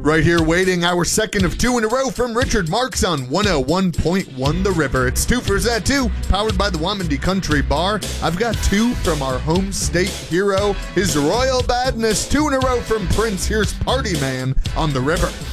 Right here waiting, our second of two in a row from Richard Marks on 101.1 The River. It's two for Zat 2, powered by the Wamandi Country Bar. I've got two from our home state hero, his royal badness. Two in a row from Prince. Here's Party Man on The River.